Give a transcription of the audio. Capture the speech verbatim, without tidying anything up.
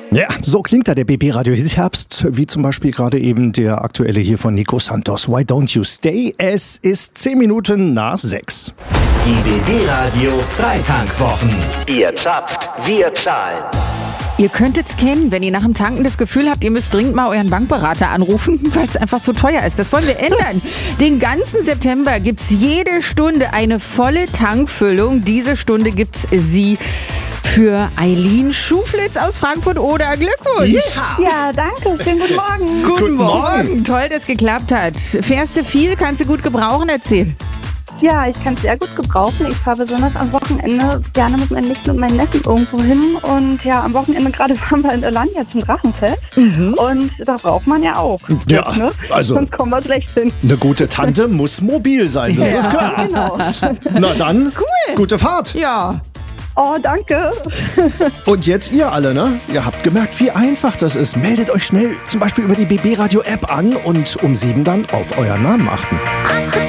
Ja, so klingt da der B B Radio Hit Herbst, wie zum Beispiel gerade eben der aktuelle hier von Nico Santos. Why don't you stay? Es ist zehn Minuten nach sechs. Die B B Radio Freitankwwochen. Ihr zapft, wir zahlen. Ihr könnt es kennen, wenn ihr nach dem Tanken das Gefühl habt, ihr müsst dringend mal euren Bankberater anrufen, weil es einfach so teuer ist. Das wollen wir ändern. Den ganzen September gibt es jede Stunde eine volle Tankfüllung. Diese Stunde gibt es sie für Eileen Schuflitz aus Frankfurt oder Glückwunsch. Ja. Ja, danke. Schönen guten Morgen. Guten, Guten Morgen. Morgen. Toll, dass es geklappt hat. Fährst du viel? Kannst du gut gebrauchen? Erzähl. Ja, ich kann es sehr gut gebrauchen. Ich fahre besonders am Wochenende gerne mit meinen Nichten und meinen Neffen irgendwo hin. Und ja, am Wochenende gerade fahren wir in Alanya zum Drachenfest. Mhm. Und da braucht man ja auch. Ja, das, ne? also- Sonst kommen wir schlecht hin. Eine gute Tante muss mobil sein, das Ja, ist klar. genau. Na dann, Cool. gute Fahrt. Ja. Oh, danke. Und jetzt ihr alle, ne? Ihr habt gemerkt, wie einfach das ist. Meldet euch schnell zum Beispiel über die B B Radio App an und um sieben dann auf euren Namen achten.